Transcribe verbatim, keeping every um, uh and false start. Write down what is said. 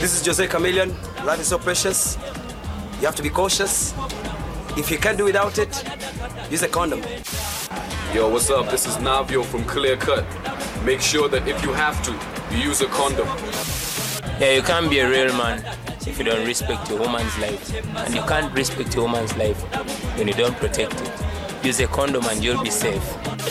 This is Jose Chameleon. Life is so precious. You have to be cautious. If you can't do without it, use a condom. Yo, what's up? This is Navio from Clear Cut. Make sure that if you have to, you use a condom. Yeah, you can't be a real man if you don't respect your woman's life. And you can't respect your woman's life when you don't protect it. Use a condom and you'll be safe.